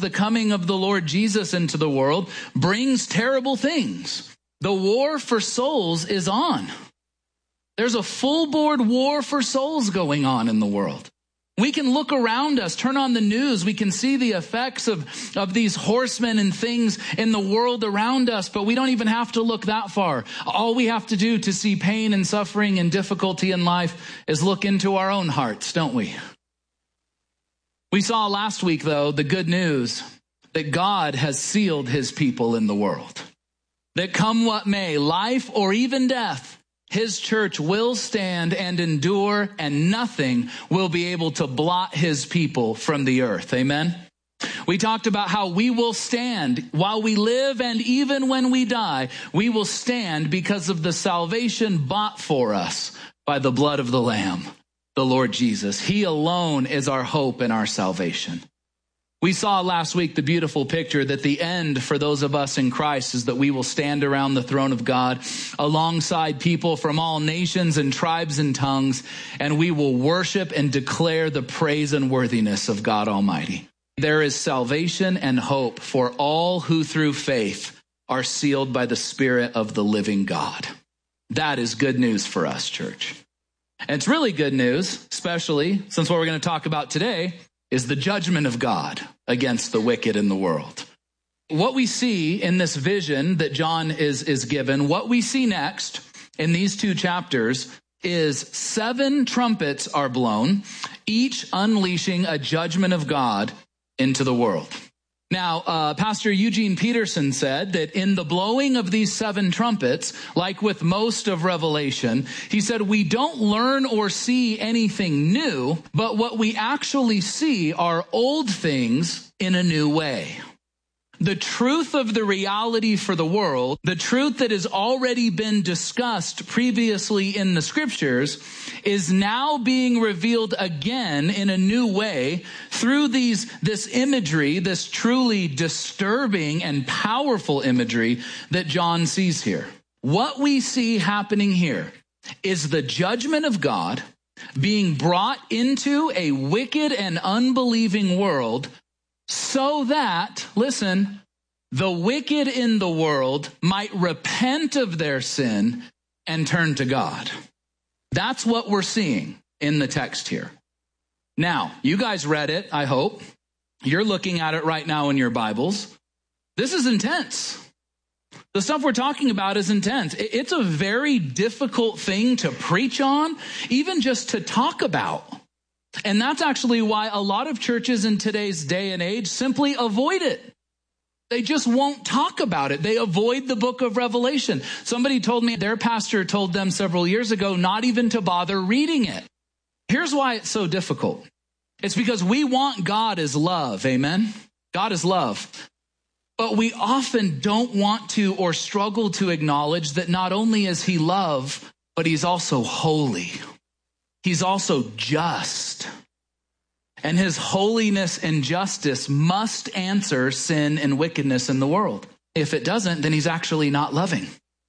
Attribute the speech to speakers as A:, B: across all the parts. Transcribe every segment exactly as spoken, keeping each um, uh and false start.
A: the coming of the Lord Jesus into the world brings terrible things. The war for souls is on. There's a full-board war for souls going on in the world. We can look around us, turn on the news, we can see the effects of, of these horsemen and things in the world around us, but we don't even have to look that far. All we have to do to see pain and suffering and difficulty in life is look into our own hearts, don't we? We saw last week, though, the good news that God has sealed his people in the world. That come what may, life or even death, his church will stand and endure, and nothing will be able to blot his people from the earth. Amen? We talked about how we will stand while we live, and even when we die, we will stand because of the salvation bought for us by the blood of the Lamb, the Lord Jesus. He alone is our hope and our salvation. We saw last week the beautiful picture that the end for those of us in Christ is that we will stand around the throne of God alongside people from all nations and tribes and tongues, and we will worship and declare the praise and worthiness of God Almighty. There is salvation and hope for all who through faith are sealed by the Spirit of the living God. That is good news for us, church. And it's really good news, especially since what we're going to talk about today is the judgment of God against the wicked in the world. What we see in this vision that John is, is given, what we see next in these two chapters is seven trumpets are blown, each unleashing a judgment of God into the world. Now, uh, Pastor Eugene Peterson said that in the blowing of these seven trumpets, like with most of Revelation, he said, we don't learn or see anything new, but what we actually see are old things in a new way. The truth of the reality for the world, the truth that has already been discussed previously in the scriptures, is now being revealed again in a new way through these, this imagery, this truly disturbing and powerful imagery that John sees here. What we see happening here is the judgment of God being brought into a wicked and unbelieving world, so that, listen, the wicked in the world might repent of their sin and turn to God. That's what we're seeing in the text here. Now, you guys read it, I hope. You're looking at it right now in your Bibles. This is intense. The stuff we're talking about is intense. It's a very difficult thing to preach on, even just to talk about. And that's actually why a lot of churches in today's day and age simply avoid it. They just won't talk about it. They avoid the book of Revelation. Somebody told me their pastor told them several years ago not even to bother reading it. Here's why it's so difficult. It's because we want God as love, amen? God is love. But we often don't want to or struggle to acknowledge that not only is he love, but he's also holy. He's also just. And his holiness and justice must answer sin and wickedness in the world. If it doesn't, then he's actually not loving.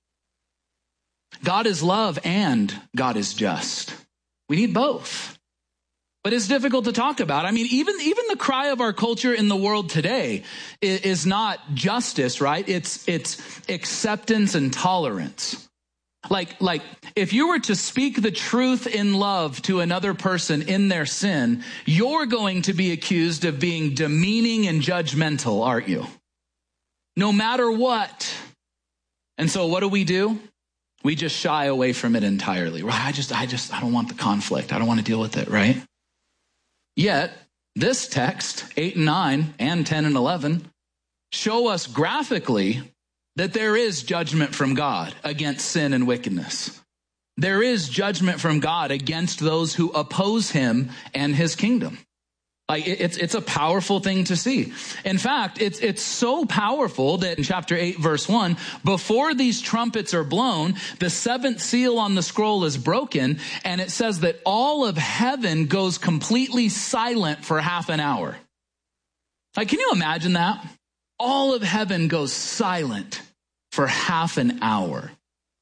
A: God is love and God is just. We need both. But it's difficult to talk about. I mean, even, even the cry of our culture in the world today is, is not justice, right? It's, it's acceptance and tolerance. Like, like if you were to speak the truth in love to another person in their sin, you're going to be accused of being demeaning and judgmental, aren't you? No matter what. And so what do we do? We just shy away from it entirely. Right? I just, I just, I don't want the conflict. I don't want to deal with it, right? Yet, this text, eight and nine and ten and eleven, show us graphically that there is judgment from God against sin and wickedness. There is judgment from God against those who oppose him and his kingdom. Like it's it's a powerful thing to see. In fact, it's it's so powerful that in chapter eight, verse one, before these trumpets are blown, the seventh seal on the scroll is broken, and it says that all of heaven goes completely silent for half an hour. Like, can you imagine that? All of heaven goes silent for half an hour.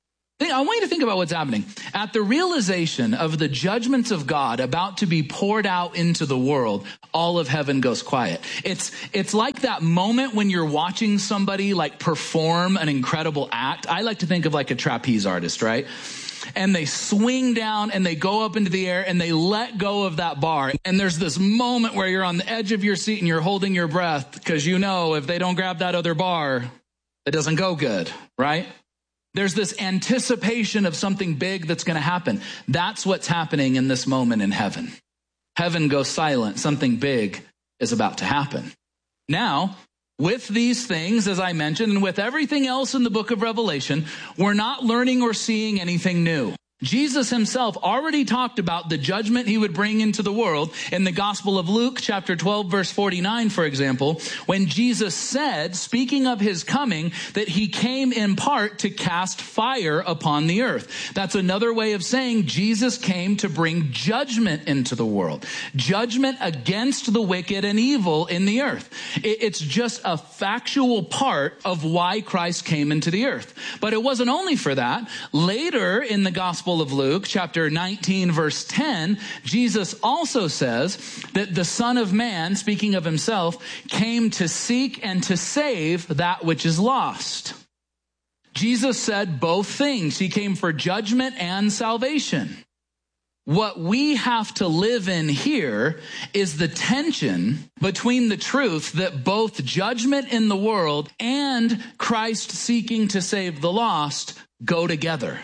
A: Think, I want you to think about what's happening. At the realization of the judgments of God about to be poured out into the world, all of heaven goes quiet. It's, it's like that moment when you're watching somebody like perform an incredible act. I like to think of like a trapeze artist, right? And they swing down and they go up into the air and they let go of that bar. And there's this moment where you're on the edge of your seat and you're holding your breath because you know if they don't grab that other bar, it doesn't go good, right? There's this anticipation of something big that's going to happen. That's what's happening in this moment in heaven. Heaven goes silent. Something big is about to happen. Now, with these things, as I mentioned, and with everything else in the book of Revelation, we're not learning or seeing anything new. Jesus himself already talked about the judgment he would bring into the world in the Gospel of Luke, chapter twelve, verse forty-nine, for example, when Jesus said, speaking of his coming, that he came in part to cast fire upon the earth. That's another way of saying Jesus came to bring judgment into the world, judgment against the wicked and evil in the earth. It's just a factual part of why Christ came into the earth. But it wasn't only for that. Later in the Gospel of Luke, chapter nineteen, verse ten, Jesus also says that the Son of Man, speaking of himself, came to seek and to save that which is lost. Jesus said both things. He came for judgment and salvation. What we have to live in here is the tension between the truth that both judgment in the world and Christ seeking to save the lost go together.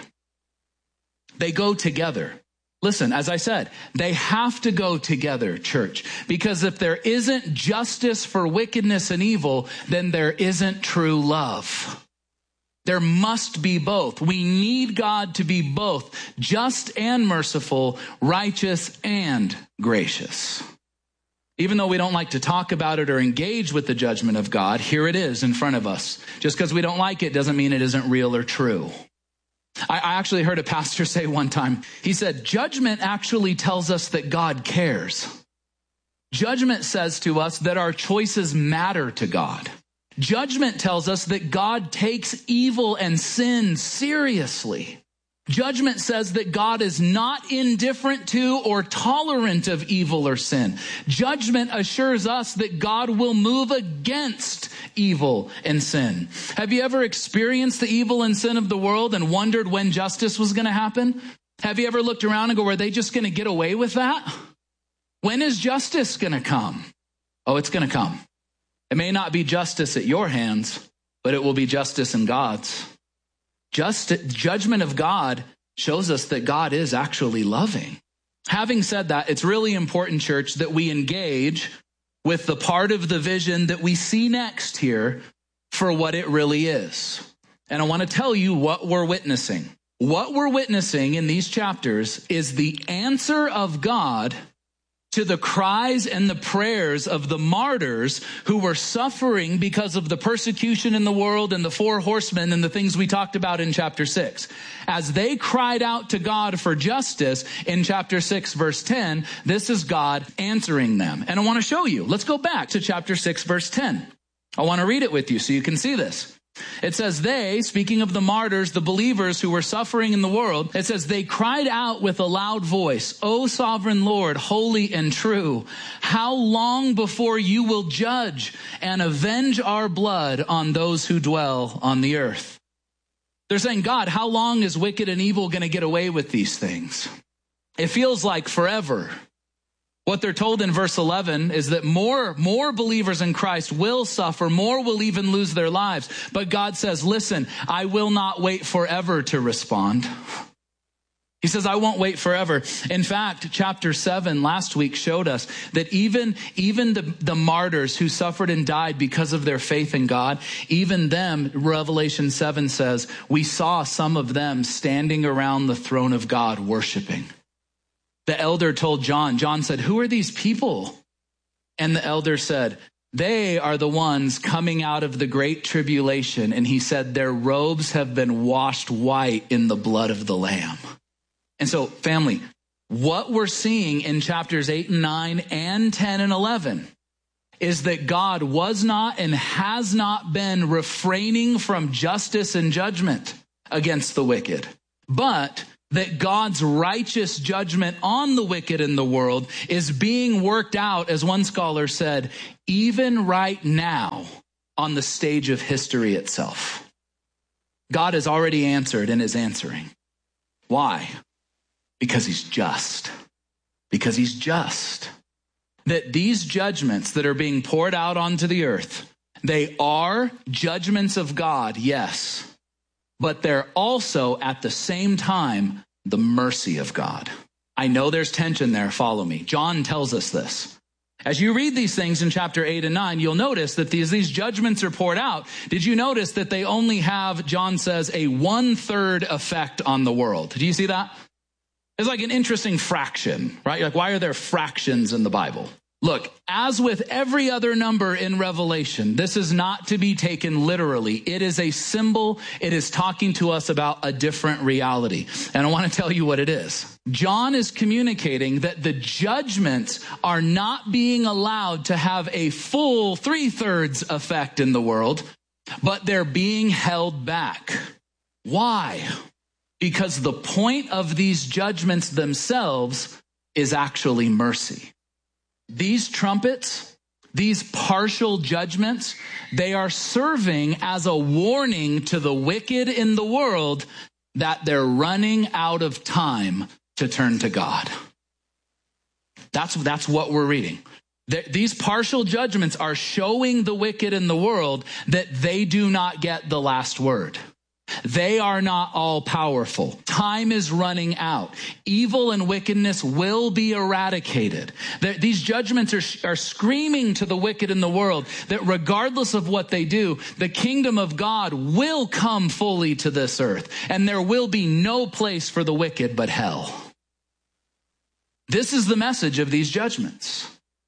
A: They go together. Listen, as I said, they have to go together, church, because if there isn't justice for wickedness and evil, then there isn't true love. There must be both. We need God to be both just and merciful, righteous and gracious. Even though we don't like to talk about it or engage with the judgment of God, here it is in front of us. Just because we don't like it doesn't mean it isn't real or true. I actually heard a pastor say one time, he said, judgment actually tells us that God cares. Judgment says to us that our choices matter to God. Judgment tells us that God takes evil and sin seriously. Judgment says that God is not indifferent to or tolerant of evil or sin. Judgment assures us that God will move against evil and sin. Have you ever experienced the evil and sin of the world and wondered when justice was going to happen? Have you ever looked around and go, are they just going to get away with that? When is justice going to come? Oh, it's going to come. It may not be justice at your hands, but it will be justice in God's. Just judgment of God shows us that God is actually loving. Having said that, it's really important, church, that we engage with the part of the vision that we see next here for what it really is. And I want to tell you what we're witnessing. What we're witnessing in these chapters is the answer of God to the cries and the prayers of the martyrs who were suffering because of the persecution in the world and the four horsemen and the things we talked about in chapter six. As they cried out to God for justice in chapter six, verse ten, this is God answering them. And I want to show you. Let's go back to chapter six, verse ten. I want to read it with you so you can see this. It says they, speaking of the martyrs, the believers who were suffering in the world, it says they cried out with a loud voice, O sovereign Lord, holy and true, how long before you will judge and avenge our blood on those who dwell on the earth? They're saying, God, how long is wicked and evil going to get away with these things? It feels like forever. What they're told in verse eleven is that more, more believers in Christ will suffer, more will even lose their lives. But God says, listen, I will not wait forever to respond. He says, I won't wait forever. In fact, chapter seven last week showed us that even, even the, the martyrs who suffered and died because of their faith in God, even them, Revelation seven says, we saw some of them standing around the throne of God worshiping. The elder told John, John said, who are these people? And the elder said, they are the ones coming out of the great tribulation. And he said, their robes have been washed white in the blood of the Lamb. And so, family, what we're seeing in chapters eight and nine and ten and eleven is that God was not and has not been refraining from justice and judgment against the wicked. but that God's righteous judgment on the wicked in the world is being worked out, as one scholar said, even right now on the stage of history itself. God has already answered and is answering. Why? Because he's just. Because he's just. That these judgments that are being poured out onto the earth, they are judgments of God, yes. But they're also at the same time the mercy of God. I know there's tension there, follow me. John tells us this. As you read these things in chapter eight and nine, you'll notice that these, these judgments are poured out. Did you notice that they only have, John says, a one-third effect on the world? Do you see that? It's like an interesting fraction, right? You're like, why are there fractions in the Bible? Look, as with every other number in Revelation, this is not to be taken literally. It is a symbol. It is talking to us about a different reality. And I want to tell you what it is. John is communicating that the judgments are not being allowed to have a full three-thirds effect in the world, but they're being held back. Why? Because the point of these judgments themselves is actually mercy. These trumpets, these partial judgments, they are serving as a warning to the wicked in the world that they're running out of time to turn to God. That's, that's what we're reading. These partial judgments are showing the wicked in the world that they do not get the last word. They are not all powerful. Time is running out. Evil and wickedness will be eradicated. These judgments are, are screaming to the wicked in the world that regardless of what they do, the kingdom of God will come fully to this earth, and there will be no place for the wicked but hell. This is the message of these judgments.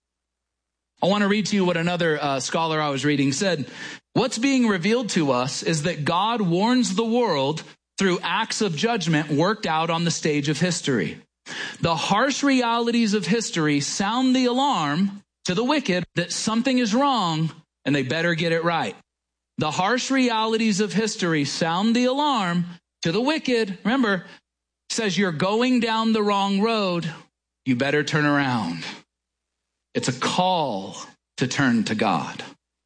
A: I want to read to you what another uh, scholar I was reading said. What's being revealed to us is that God warns the world through acts of judgment worked out on the stage of history. The harsh realities of history sound the alarm to the wicked that something is wrong and they better get it right. The harsh realities of history sound the alarm to the wicked. Remember, it says you're going down the wrong road. You better turn around. It's a call to turn to God.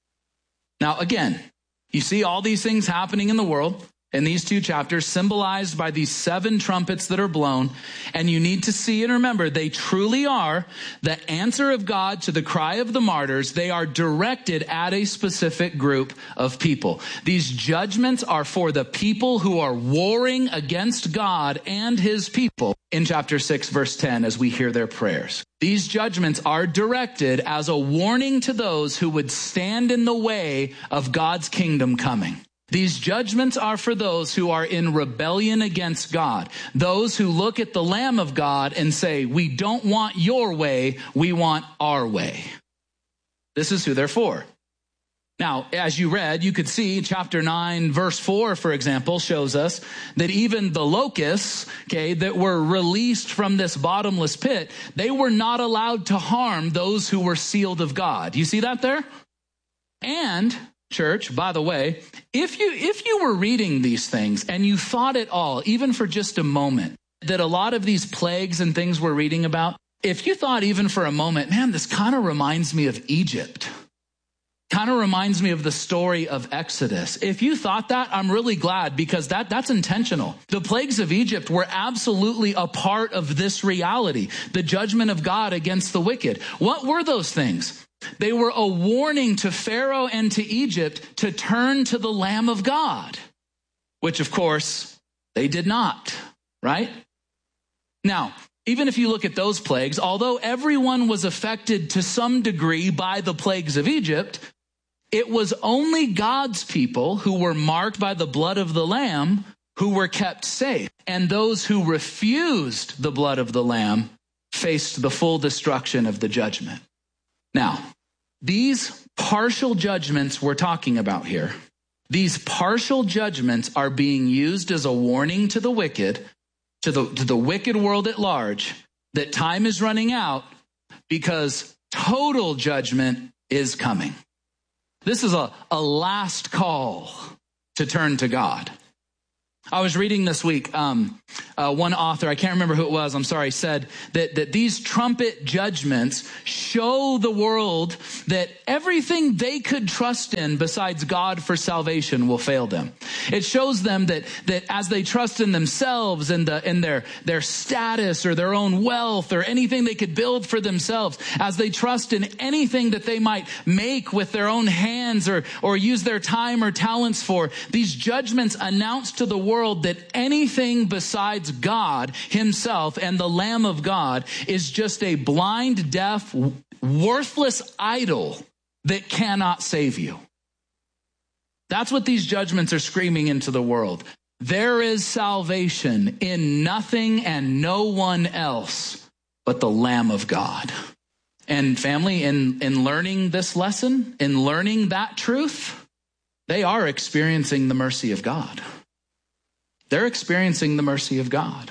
A: Now, again, you see all these things happening in the world in these two chapters, symbolized by these seven trumpets that are blown. And you need to see and remember, they truly are the answer of God to the cry of the martyrs. They are directed at a specific group of people. These judgments are for the people who are warring against God and his people in chapter six, verse ten, as we hear their prayers. These judgments are directed as a warning to those who would stand in the way of God's kingdom coming. These judgments are for those who are in rebellion against God, those who look at the Lamb of God and say, we don't want your way, we want our way. This is who they're for. Now, as you read, you could see chapter nine, verse four, for example, shows us that even the locusts, okay, that were released from this bottomless pit, they were not allowed to harm those who were sealed of God. You see that there? And church, by the way, if you if you were reading these things and you thought at all, even for just a moment, that a lot of these plagues and things we're reading about, if you thought even for a moment, man, this kind of reminds me of Egypt, kind of reminds me of the story of Exodus. If you thought that, I'm really glad, because that that's intentional. The plagues of Egypt were absolutely a part of this reality, the judgment of God against the wicked. What were those things? They were a warning to Pharaoh and to Egypt to turn to the Lamb of God, which of course they did not, right? Now, even if you look at those plagues, although everyone was affected to some degree by the plagues of Egypt, it was only God's people who were marked by the blood of the Lamb who were kept safe. And those who refused the blood of the Lamb faced the full destruction of the judgment. Now, these partial judgments we're talking about here, these partial judgments are being used as a warning to the wicked, to the, to the wicked world at large, that time is running out because total judgment is coming. This is a, a last call to turn to God. I was reading this week, um, uh, one author, I can't remember who it was, I'm sorry, said that, that these trumpet judgments show the world that everything they could trust in besides God for salvation will fail them. It shows them that, that as they trust in themselves and the, in their, their status or their own wealth or anything they could build for themselves, as they trust in anything that they might make with their own hands or, or use their time or talents for, these judgments announce to the world that anything besides God himself and the Lamb of God is just a blind, deaf, worthless idol that cannot save you. That's what these judgments are screaming into the world. There is salvation in nothing and no one else but the Lamb of God. And family, in, in learning this lesson, in learning that truth, they are experiencing the mercy of God. They're experiencing the mercy of God.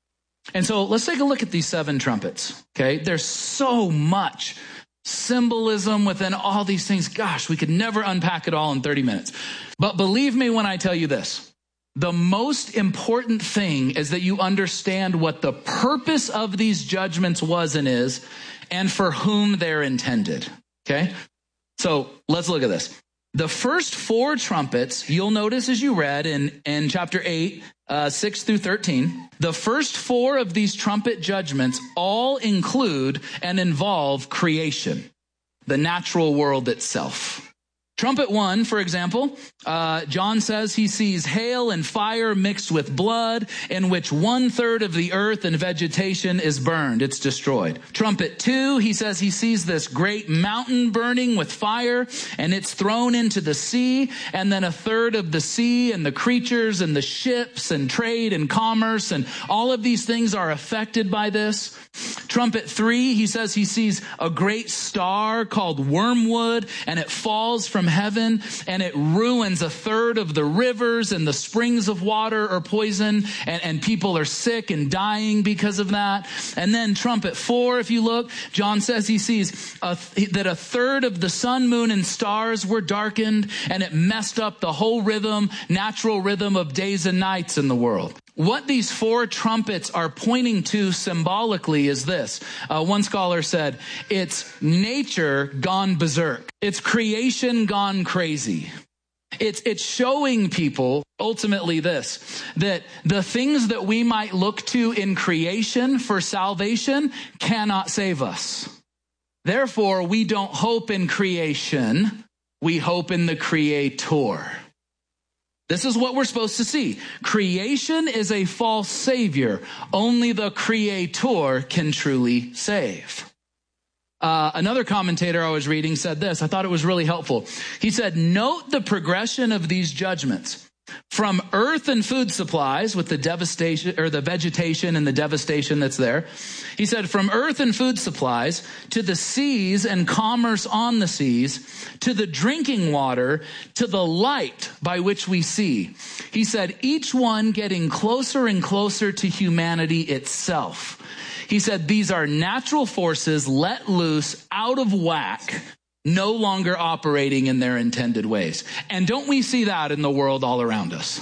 A: And so let's take a look at these seven trumpets, okay? There's so much symbolism within all these things. Gosh, we could never unpack it all in thirty minutes. But believe me when I tell you this, the most important thing is that you understand what the purpose of these judgments was and is, and for whom they're intended, okay? So let's look at this. The first four trumpets, you'll notice as you read in, in chapter eight, uh, six through thirteen, the first four of these trumpet judgments all include and involve creation, the natural world itself. Trumpet one, for example, uh, John says he sees hail and fire mixed with blood, in which one third of the earth and vegetation is burned. It's destroyed. Trumpet two, he says he sees this great mountain burning with fire, and it's thrown into the sea, and then a third of the sea and the creatures and the ships and trade and commerce and all of these things are affected by this. Trumpet three, he says he sees a great star called wormwood, and it falls from heaven, and it ruins a third of the rivers, and the springs of water are poisoned, and, and people are sick and dying because of that. And then trumpet four, if you look, John says he sees a, that a third of the sun, moon, and stars were darkened, and it messed up the whole rhythm, natural rhythm of days and nights in the world. What these four trumpets are pointing to symbolically is this. Uh, one scholar said, it's nature gone berserk. It's creation gone crazy. It's, it's showing people ultimately this, that the things that we might look to in creation for salvation cannot save us. Therefore, we don't hope in creation. We hope in the Creator. This is what we're supposed to see. Creation is a false savior. Only the Creator can truly save. Uh, another commentator I was reading said this. I thought it was really helpful. He said, note the progression of these judgments. From earth and food supplies with the devastation or the vegetation and the devastation that's there. He said from earth and food supplies to the seas and commerce on the seas, to the drinking water, to the light by which we see. He said each one getting closer and closer to humanity itself. He said these are natural forces let loose out of whack, no longer operating in their intended ways. And don't we see that in the world all around us?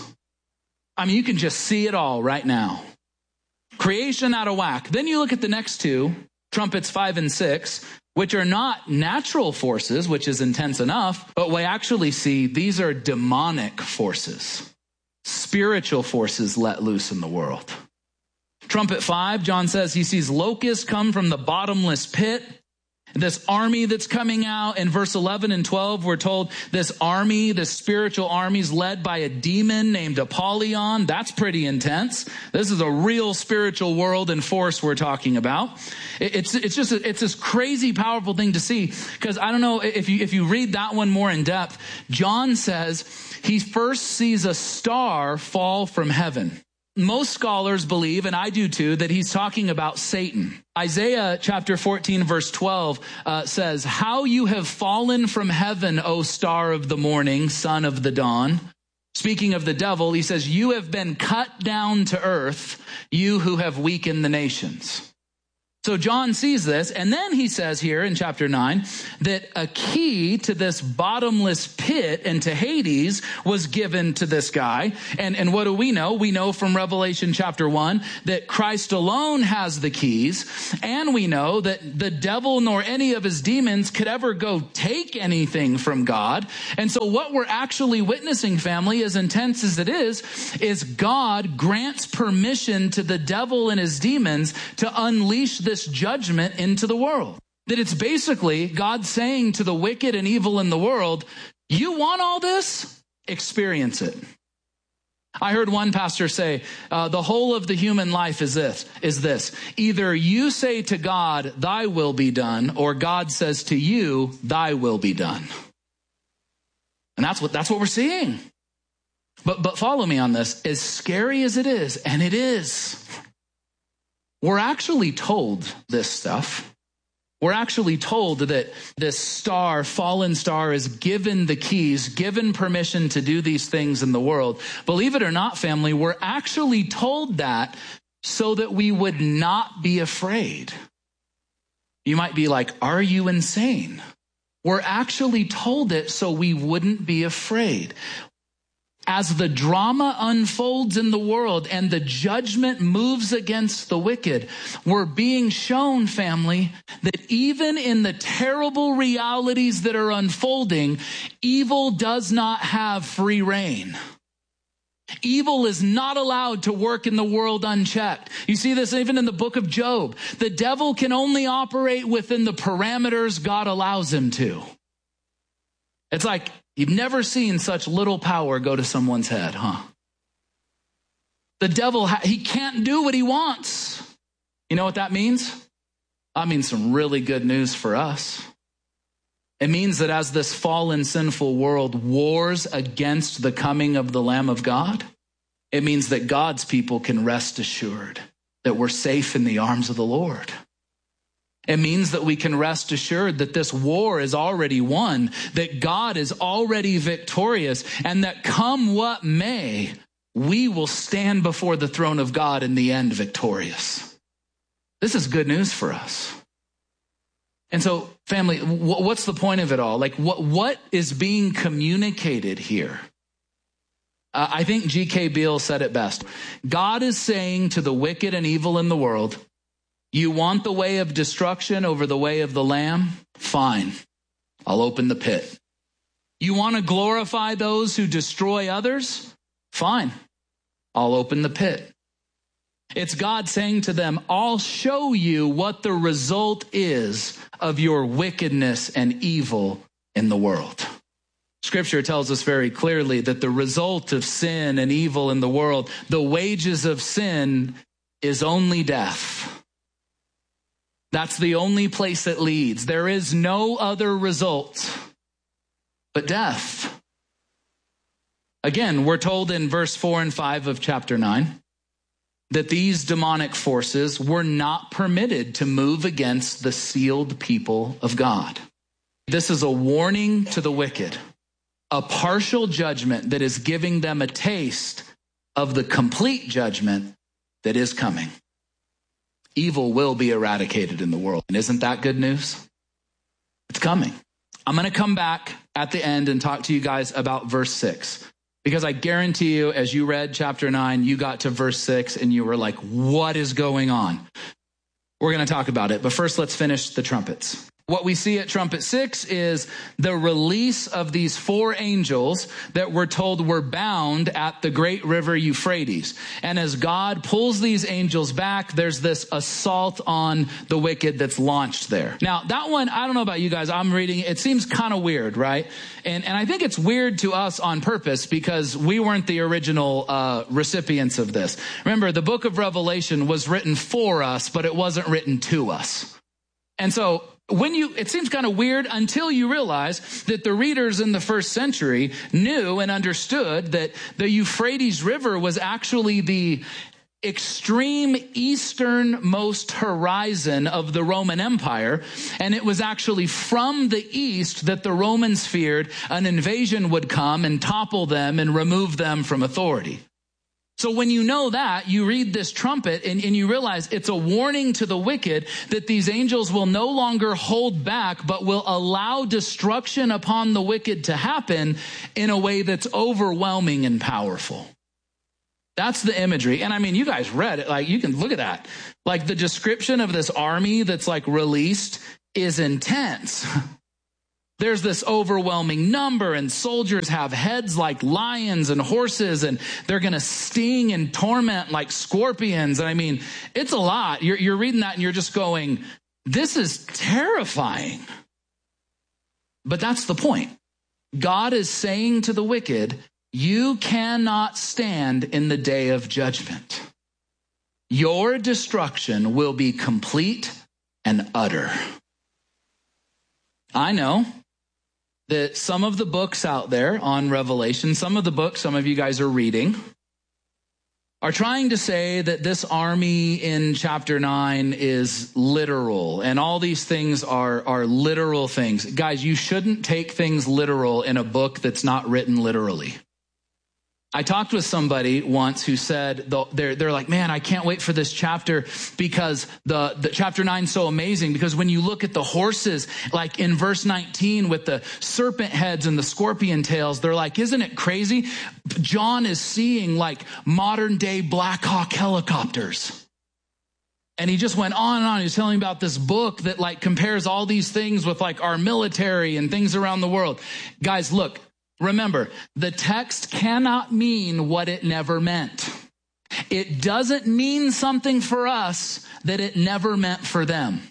A: I mean, you can just see it all right now. Creation out of whack. Then you look at the next two, trumpets five and six, which are not natural forces, which is intense enough, but we actually see these are demonic forces, spiritual forces let loose in the world. Trumpet five, John says he sees locusts come from the bottomless pit. This army that's coming out in verse eleven and twelve, we're told this army, this spiritual army is led by a demon named Apollyon. That's pretty intense. This is a real spiritual world and force we're talking about. It's, it's just, a, it's this crazy powerful thing to see. Because I don't know if you, if you read that one more in depth, John says he first sees a star fall from heaven. Most scholars believe, and I do too, that he's talking about Satan. Isaiah chapter fourteen verse twelve uh, says, how you have fallen from heaven, O star of the morning, son of the dawn. Speaking of the devil, he says, you have been cut down to earth, you who have weakened the nations. So John sees this, and then he says here in chapter nine that a key to this bottomless pit and to Hades was given to this guy. And, and what do we know? We know from Revelation chapter one that Christ alone has the keys, and we know that the devil nor any of his demons could ever go take anything from God. And so what we're actually witnessing, family, as intense as it is, is God grants permission to the devil and his demons to unleash this this judgment into the world. That it's basically God saying to the wicked and evil in the world, you want all this? Experience it. I heard one pastor say, uh, the whole of the human life is this, is this. Either you say to God, thy will be done, or God says to you, thy will be done. And that's what, that's what we're seeing. But, but follow me on this. As scary as it is, and it is, we're actually told this stuff. We're actually told that this star, fallen star, is given the keys, given permission to do these things in the world. Believe it or not, family, we're actually told that so that we would not be afraid. You might be like, are you insane? We're actually told it so we wouldn't be afraid. As the drama unfolds in the world and the judgment moves against the wicked, we're being shown, family, that even in the terrible realities that are unfolding, evil does not have free reign. Evil is not allowed to work in the world unchecked. You see this even in the book of Job. The devil can only operate within the parameters God allows him to. It's like, you've never seen such little power go to someone's head, huh? The devil, he can't do what he wants. You know what that means? That means some really good news for us. It means that as this fallen, sinful world wars against the coming of the Lamb of God, it means that God's people can rest assured that we're safe in the arms of the Lord. It means that we can rest assured that this war is already won, that God is already victorious, and that come what may, we will stand before the throne of God in the end victorious. This is good news for us. And so, family, what's the point of it all? Like, what what is being communicated here? Uh, I think G K Beale said it best. God is saying to the wicked and evil in the world, you want the way of destruction over the way of the Lamb? Fine. I'll open the pit. You want to glorify those who destroy others? Fine. I'll open the pit. It's God saying to them, I'll show you what the result is of your wickedness and evil in the world. Scripture tells us very clearly that the result of sin and evil in the world, the wages of sin, is only death. That's the only place it leads. There is no other result but death. Again, we're told in verse four and five of chapter nine that these demonic forces were not permitted to move against the sealed people of God. This is a warning to the wicked, a partial judgment that is giving them a taste of the complete judgment that is coming. Evil will be eradicated in the world. And isn't that good news? It's coming. I'm going to come back at the end and talk to you guys about verse six. Because I guarantee you, as you read chapter nine, you got to verse six and you were like, what is going on? We're going to talk about it. But first, let's finish the trumpets. What we see at trumpet six is the release of these four angels that we're told were bound at the great river Euphrates. And as God pulls these angels back, there's this assault on the wicked that's launched there. Now, that one, I don't know about you guys, I'm reading, it seems kind of weird, right? And and I think it's weird to us on purpose because we weren't the original uh, recipients of this. Remember, the book of Revelation was written for us, but it wasn't written to us. And so, When you, it seems kind of weird until you realize that the readers in the first century knew and understood that the Euphrates River was actually the extreme easternmost horizon of the Roman Empire. And it was actually from the east that the Romans feared an invasion would come and topple them and remove them from authority. So when you know that, you read this trumpet and, and you realize it's a warning to the wicked that these angels will no longer hold back, but will allow destruction upon the wicked to happen in a way that's overwhelming and powerful. That's the imagery. And I mean, you guys read it. Like, you can look at that. Like, the description of this army that's like released is intense. There's this overwhelming number, and soldiers have heads like lions and horses, and they're going to sting and torment like scorpions. And I mean, it's a lot. You're, you're reading that and you're just going, this is terrifying. But that's the point. God is saying to the wicked, you cannot stand in the day of judgment. Your destruction will be complete and utter. I know that some of the books out there on Revelation, some of the books some of you guys are reading, are trying to say that this army in chapter nine is literal, and all these things are, are literal things. Guys, you shouldn't take things literal in a book that's not written literally. I talked with somebody once who said, they're, they're like, man, I can't wait for this chapter because the, the chapter nine is so amazing, because when you look at the horses, like in verse nineteen with the serpent heads and the scorpion tails, they're like, isn't it crazy? John is seeing like modern day Black Hawk helicopters. And he just went on and on. He was telling me about this book that like compares all these things with like our military and things around the world. Guys, look. Remember, the text cannot mean what it never meant. It doesn't mean something for us that it never meant for them.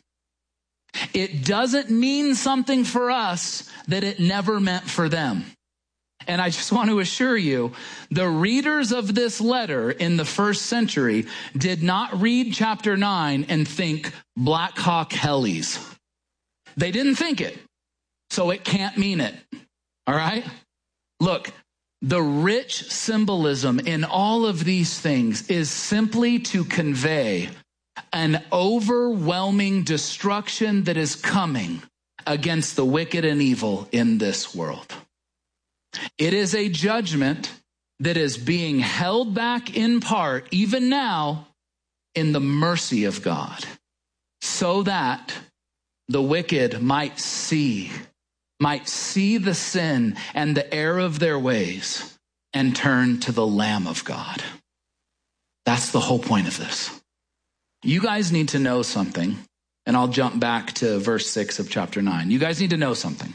A: It doesn't mean something for us that it never meant for them. And I just want to assure you, the readers of this letter in the first century did not read chapter nine and think Black Hawk helis. They didn't think it, so it can't mean it. All right? Look, the rich symbolism in all of these things is simply to convey an overwhelming destruction that is coming against the wicked and evil in this world. It is a judgment that is being held back in part, even now, in the mercy of God, so that the wicked might see might see the sin and the error of their ways and turn to the Lamb of God. That's the whole point of this. You guys need to know something, and I'll jump back to verse six of chapter nine. You guys need to know something.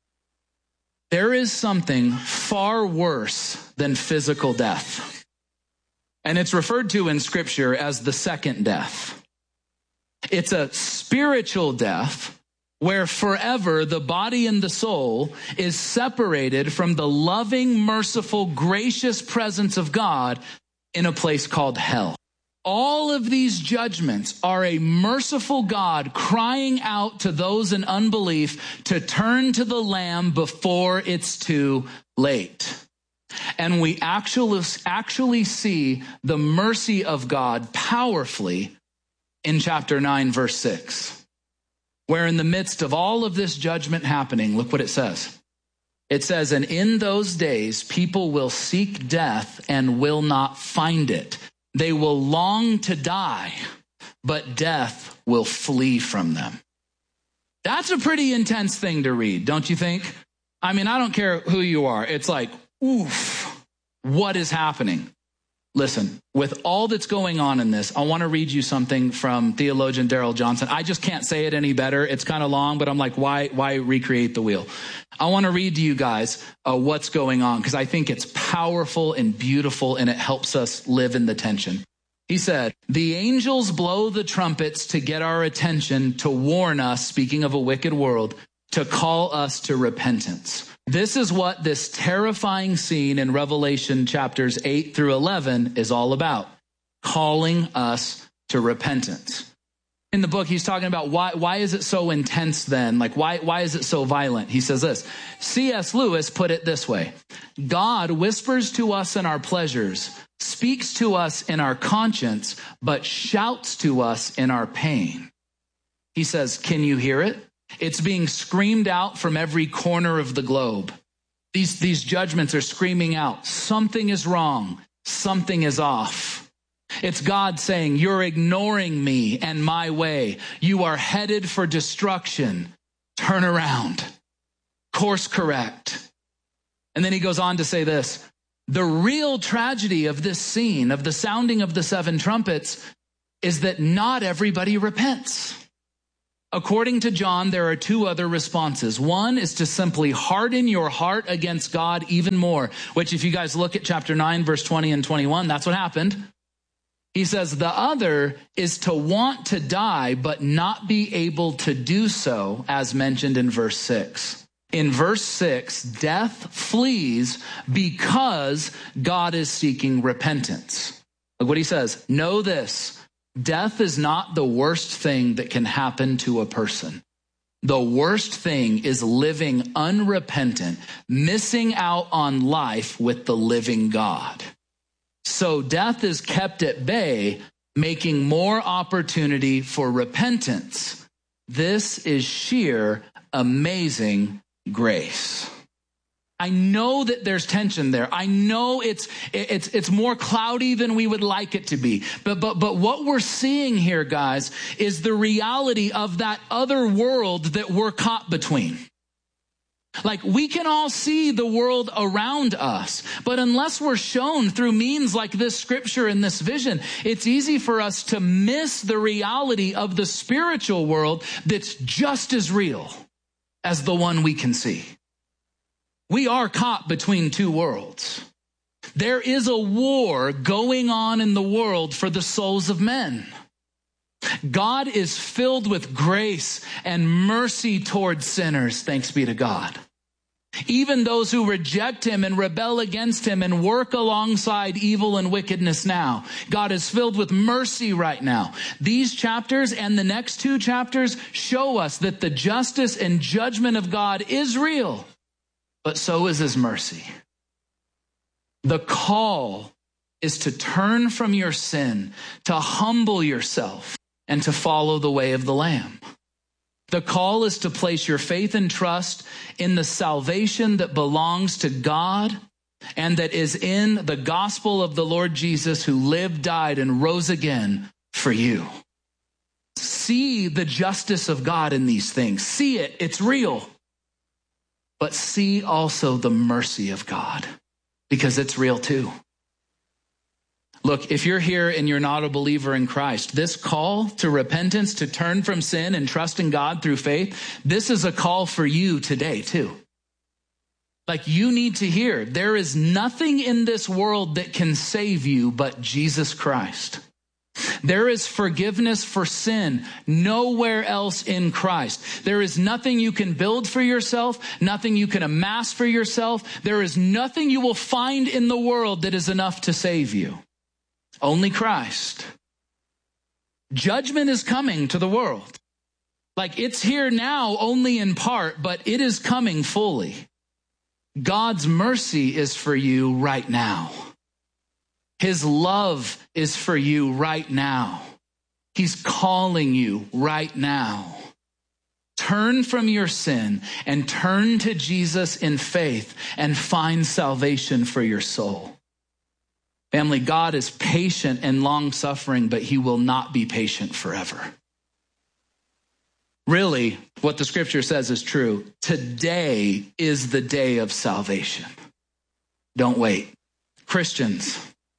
A: There is something far worse than physical death, and it's referred to in Scripture as the second death. It's a spiritual death where forever the body and the soul is separated from the loving, merciful, gracious presence of God in a place called hell. All of these judgments are a merciful God crying out to those in unbelief to turn to the Lamb before it's too late. And we actually, actually see the mercy of God powerfully in chapter nine, verse six. Where in the midst of all of this judgment happening, look what it says. It says, and in those days, people will seek death and will not find it. They will long to die, but death will flee from them. That's a pretty intense thing to read, don't you think? I mean, I don't care who you are. It's like, oof, what is happening? Listen, with all that's going on in this, I want to read you something from theologian Darrell Johnson. I just can't say it any better. It's kind of long, but I'm like, why, why recreate the wheel? I want to read to you guys uh, what's going on, because I think it's powerful and beautiful, and it helps us live in the tension. He said, the angels blow the trumpets to get our attention, to warn us, speaking of a wicked world, to call us to repentance. This is what this terrifying scene in Revelation chapters eight through eleven is all about, calling us to repentance. In the book, he's talking about why, why is it so intense then? Like, why, why is it so violent? He says this, C S Lewis put it this way, God whispers to us in our pleasures, speaks to us in our conscience, but shouts to us in our pain. He says, can you hear it? It's being screamed out from every corner of the globe. These, these judgments are screaming out, something is wrong. something is off. It's God saying, you're ignoring me and my way. You are headed for destruction. Turn around. Course correct. And then he goes on to say this. The real tragedy of this scene, of the sounding of the seven trumpets, is that not everybody repents. According to John, there are two other responses. One is to simply harden your heart against God even more, which if you guys look at chapter nine, verse twenty and twenty-one, that's what happened. He says the other is to want to die, but not be able to do so, as mentioned in verse six. In verse six, death flees because God is seeking repentance. Look what he says. Know this. Death is not the worst thing that can happen to a person. The worst thing is living unrepentant, missing out on life with the living God. So death is kept at bay, making more opportunity for repentance. This is sheer, amazing grace. I know that there's tension there. I know it's it's it's more cloudy than we would like it to be. But but but what we're seeing here, guys, is the reality of that other world that we're caught between. Like, we can all see the world around us, but unless we're shown through means like this scripture and this vision, it's easy for us to miss the reality of the spiritual world that's just as real as the one we can see. We are caught between two worlds. There is a war going on in the world for the souls of men. God is filled with grace and mercy towards sinners, thanks be to God. Even those who reject him and rebel against him and work alongside evil and wickedness now. God is filled with mercy right now. These chapters and the next two chapters show us that the justice and judgment of God is real. But so is his mercy. The call is to turn from your sin, to humble yourself, and to follow the way of the Lamb. The call is to place your faith and trust in the salvation that belongs to God and that is in the gospel of the Lord Jesus, who lived, died, and rose again for you. See the justice of God in these things. See it. It's real. But see also the mercy of God, because it's real too. Look, if you're here and you're not a believer in Christ, this call to repentance, to turn from sin and trust in God through faith, this is a call for you today too. Like, you need to hear, there is nothing in this world that can save you but Jesus Christ. There is forgiveness for sin nowhere else in Christ. There is nothing you can build for yourself, nothing you can amass for yourself. There is nothing you will find in the world that is enough to save you. Only Christ. Judgment is coming to the world. Like, it's here now only in part, but it is coming fully. God's mercy is for you right now. His love is for you right now. He's calling you right now. Turn from your sin and turn to Jesus in faith and find salvation for your soul. Family, God is patient and long-suffering, but he will not be patient forever. Really, what the scripture says is true. Today is the day of salvation. Don't wait. Christians,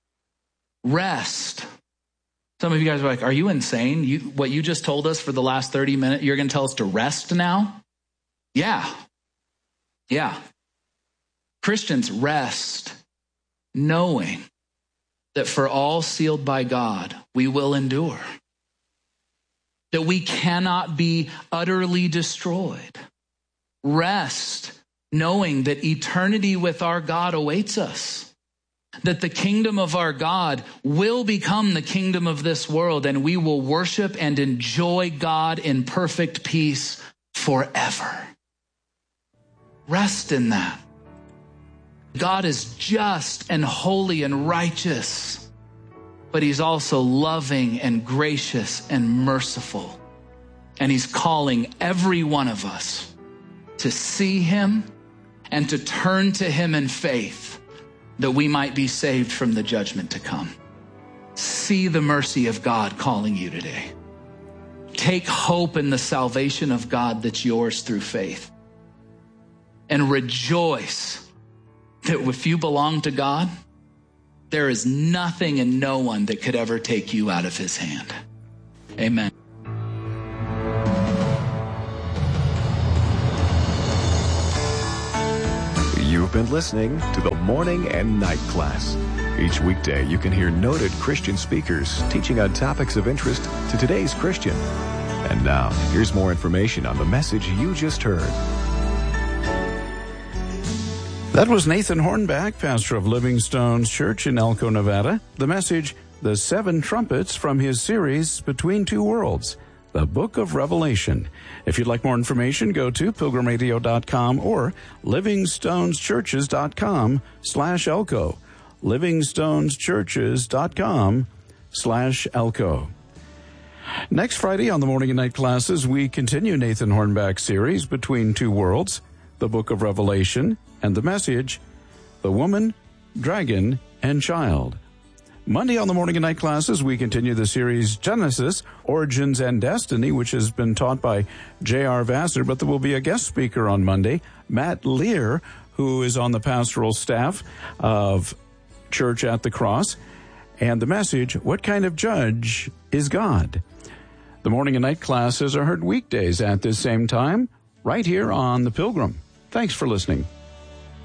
A: rest. Some of you guys are like, are you insane? You, what you just told us for the last thirty minutes, you're going to tell us to rest now? Yeah. Yeah. Christians, rest, knowing that for all sealed by God, we will endure. That we cannot be utterly destroyed. Rest, knowing that eternity with our God awaits us. That the kingdom of our God will become the kingdom of this world, and we will worship and enjoy God in perfect peace forever. Rest in that. God is just and holy and righteous, but he's also loving and gracious and merciful. And he's calling every one of us to see him and to turn to him in faith, that we might be saved from the judgment to come. See the mercy of God calling you today. Take hope in the salvation of God that's yours through faith. And rejoice that if you belong to God, there is nothing and no one that could ever take you out of his hand. Amen.
B: You've been listening to the Morning and Night Class. Each weekday, you can hear noted Christian speakers teaching on topics of interest to today's Christian. And now, here's more information on the message you just heard.
C: That was Nathan Hornback, pastor of Living Stones Church in Elko, Nevada. The message, The Seven Trumpets, from his series, Between Two Worlds, the Book of Revelation. If you'd like more information, go to pilgrim radio dot com or livingstoneschurches dot com slash Elko. livingstoneschurches dot com slash Elko. Next Friday on the Morning and Night Classes, we continue Nathan Hornback's series, Between Two Worlds, the Book of Revelation, and the message, The Woman, Dragon, and Child. Monday on the Morning and Night Classes, we continue the series Genesis, Origins and Destiny, which has been taught by J R Vassar, but there will be a guest speaker on Monday, Matt Lear, who is on the pastoral staff of Church at the Cross, and the message, What Kind of Judge is God? The Morning and Night Classes are heard weekdays at this same time, right here on The Pilgrim. Thanks for listening.